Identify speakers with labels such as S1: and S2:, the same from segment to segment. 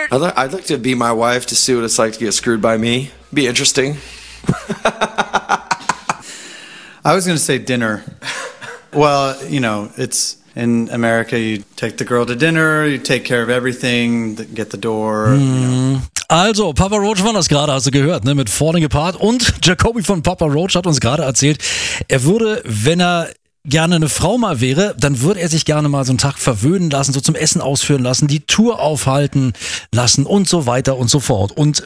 S1: I'd like to be my wife to see what it's like to get screwed by me. Be interesting.
S2: I was going to say dinner. Well, it's in America, you take the girl to dinner, you take care of everything, get the door.
S3: Also, Papa Roach war das gerade, hast du gehört, ne, mit Falling Apart. Und Jacoby von Papa Roach hat uns gerade erzählt, er würde, wenn er gerne eine Frau mal wäre, dann würde er sich gerne mal so einen Tag verwöhnen lassen, so zum Essen ausführen lassen, die Tour aufhalten lassen und so weiter und so fort. Und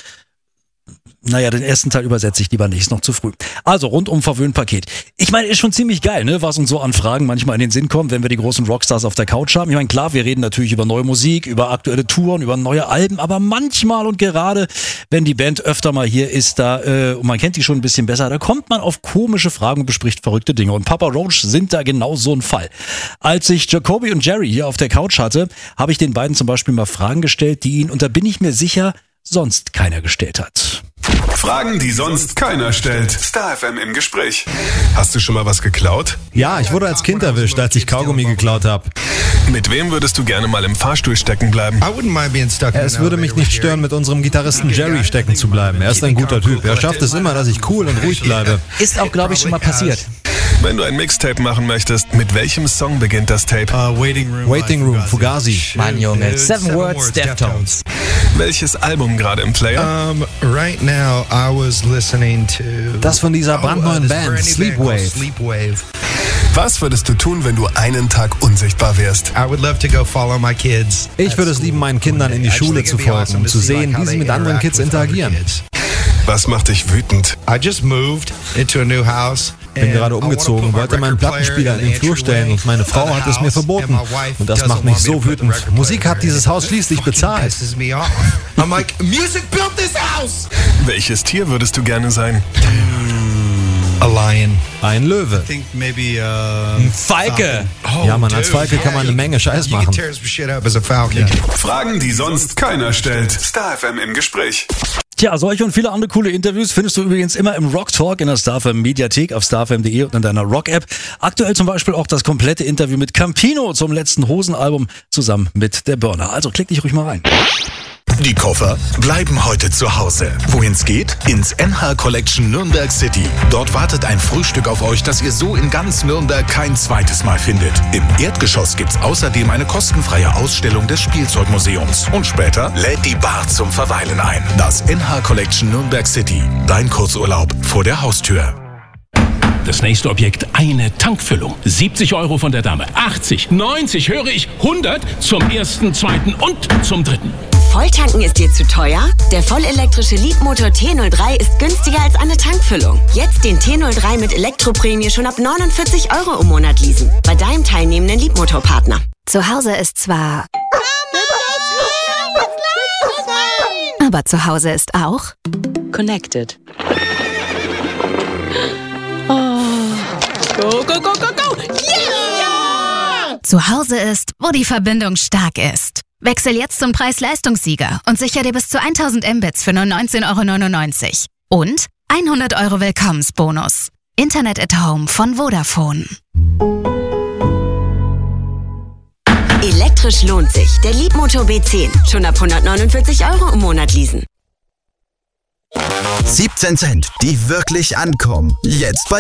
S3: den ersten Teil übersetze ich lieber nicht, ist noch zu früh. Also, rundum Verwöhnpaket. Ich meine, ist schon ziemlich geil, ne, was uns so an Fragen manchmal in den Sinn kommt, wenn wir die großen Rockstars auf der Couch haben. Ich meine, klar, wir reden natürlich über neue Musik, über aktuelle Touren, über neue Alben, aber manchmal und gerade, wenn die Band öfter mal hier ist, und man kennt die schon ein bisschen besser, da kommt man auf komische Fragen und bespricht verrückte Dinge. Und Papa Roach sind da genau so ein Fall. Als ich Jacoby und Jerry hier auf der Couch hatte, habe ich den beiden zum Beispiel mal Fragen gestellt, die ihnen, und da bin ich mir sicher, sonst keiner gestellt hat.
S4: Fragen, die sonst keiner stellt. Star FM im Gespräch. Hast du schon mal was geklaut?
S5: Ja, ich wurde als Kind erwischt, als ich Kaugummi geklaut habe.
S4: Mit wem würdest du gerne mal im Fahrstuhl stecken bleiben?
S5: Es würde mich nicht stören, mit unserem Gitarristen Jerry stecken zu bleiben. Er ist ein guter Typ. Er schafft es immer, dass ich cool und ruhig bleibe.
S6: Ist auch, glaube ich, schon mal passiert.
S4: Wenn du ein Mixtape machen möchtest, mit welchem Song beginnt das Tape?
S5: Waiting Room, Fugazi.
S6: Mann, Junge. 7 Words, Deftones.
S4: Welches Album gerade im Player?
S7: Right now I was listening to
S5: das von dieser brandneuen Band, Sleepwave.
S4: Was würdest du tun, wenn du einen Tag unsichtbar wärst?
S7: I would love to go follow my kids.
S5: Ich würde es lieben, meinen Kindern in die Schule zu folgen, um zu sehen, wie sie mit anderen Kids interagieren.
S4: Was macht dich wütend?
S7: I just moved into a new house.
S5: Bin gerade umgezogen, wollte meinen Plattenspieler in den Flur stellen und meine Frau hat es mir verboten. Und das macht mich so wütend. Musik hat dieses Haus schließlich bezahlt.
S7: I'm like, music built this house!
S4: Welches Tier würdest du gerne sein?
S7: A lion.
S5: Ein Löwe.
S6: Ein Falke.
S5: Ja, Mann, als Falke kann man eine Menge Scheiß machen.
S4: Fragen, die sonst keiner stellt. Star FM im Gespräch.
S3: Tja, solche und viele andere coole Interviews findest du übrigens immer im Rock Talk in der Star FM Mediathek auf starfm.de und in deiner Rock-App. Aktuell zum Beispiel auch das komplette Interview mit Campino zum letzten Hosenalbum zusammen mit der Burner. Also klick dich ruhig mal rein.
S8: Die Koffer bleiben heute zu Hause. Wohin's geht? Ins NH Collection Nürnberg City. Dort wartet ein Frühstück auf euch, das ihr so in ganz Nürnberg kein zweites Mal findet. Im Erdgeschoss gibt's außerdem eine kostenfreie Ausstellung des Spielzeugmuseums. Und später lädt die Bar zum Verweilen ein. Das NH Collection Nürnberg City. Dein Kurzurlaub vor der Haustür.
S9: Das nächste Objekt, eine Tankfüllung. 70 € von der Dame. 80, 90, höre ich, 100 zum ersten, zweiten und zum dritten.
S10: Volltanken ist dir zu teuer? Der vollelektrische Leapmotor T03 ist günstiger als eine Tankfüllung. Jetzt den T03 mit Elektroprämie schon ab 49 € im Monat leasen. Bei deinem teilnehmenden Leapmotor-Partner.
S11: Zu Hause ist zwar... aber zu Hause ist auch...
S12: Connected. Go, go, go, go, go! Yeah!
S11: Zu Hause ist, wo die Verbindung stark ist. Wechsel jetzt zum Preis-Leistungssieger und sichere dir bis zu 1000 Mbits für nur 19,99 € und 100 € Willkommensbonus. Internet at Home von Vodafone.
S10: Elektrisch lohnt sich. Der Leapmotor B10. Schon ab 149 € im Monat leasen.
S13: 17 Cent, die wirklich ankommen. Jetzt bei